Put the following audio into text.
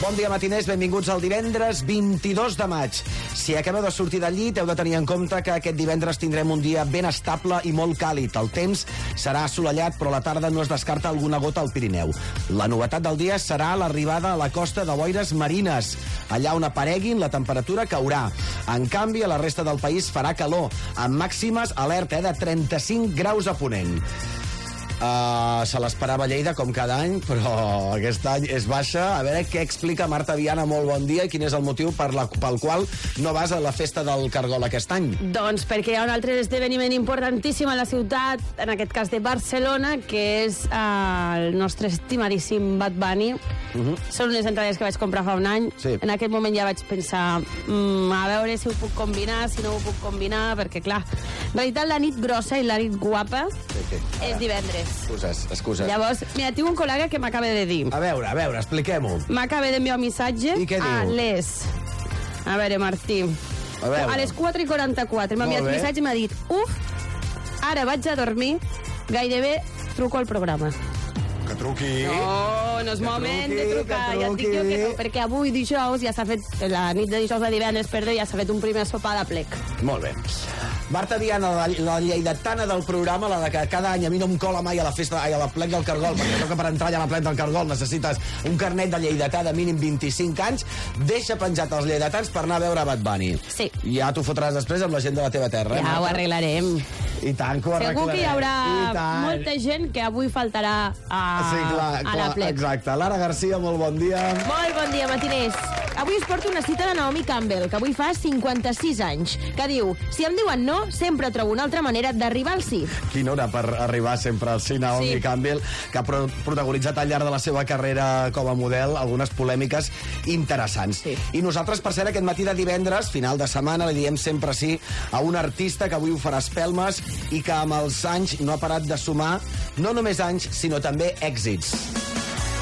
Bon dia, matiners, benvinguts al divendres 22 de maig. Si acabeu de sortir del llit, heu de tenir en compte que aquest divendres tindrem un dia ben estable i molt càlid. El temps serà assolellat, però a la tarda no es descarta alguna gota al Pirineu. La novetat del dia serà l'arribada a la costa de boires marines. Allà on apareguin, la temperatura caurà. En canvi, a la resta del país farà calor, amb màximes alerta de 35 graus a ponent. Se l'esperava a Lleida com cada any, però aquest any és baixa. A veure què explica Marta Viana. Molt bon dia. I quin és el motiu pel qual no vas a la festa del Cargol aquest any? Doncs perquè hi ha un altre esdeveniment importantíssim a la ciutat, en aquest cas de Barcelona, que és el nostre estimadíssim Bad Bunny. Són unes entrades que vaig comprar fa un any. Sí. En aquest moment ja vaig pensar a veure si ho puc combinar, si no ho puc combinar, perquè clar, en realitat la nit grossa i la nit guapa és divendres. Excuses. Llavors, mira, tinc un col·lega que m'acaba de dir. A veure, expliquem-ho. M'acaba d'enviar un missatge I què diu? A veure, Martí. A les 4:44 m'ha enviat un missatge i m'ha dit: ara vaig a dormir, gairebé truco al programa. Que truqui. No és moment de trucar. Ja et dic jo que no, perquè avui dijous ja s'ha fet, la nit de dijous a divendres, ja s'ha fet un primer sopar de plec. Molt bé. Marta Viana, la lleidatana del programa, la de que cada any a mi no em cola mai a la festa, a la plec del Cargol, perquè toca per entrar allà a la plec del Cargol necessites un carnet de lleidatà de mínim 25 anys, deixa penjat els lleidatans per anar a veure Bad Bunny. Sí. I ja t'ho fotràs després amb la gent de la teva terra. Ja ho arreglarem. I tant que ho arreglarem. Segur que hi haurà molta gent que avui faltarà a la plec. Exacte. Lara Garcia, molt bon dia. Molt bon dia, matiners. Avui us porto una cita de Naomi Campbell, que avui fa 56 anys, que diu: si em diuen no, sempre trobo una altra manera d'arribar al sí. Quina hora per arribar sempre al sí, Naomi Campbell, que ha protagonitzat al llarg de la seva carrera com a model algunes polèmiques interessants. Sí. I nosaltres, per cert, aquest matí de divendres, final de setmana, li diem sempre sí a un artista que avui ho farà espelmes i que amb els anys no ha parat de sumar no només anys, sinó també èxits.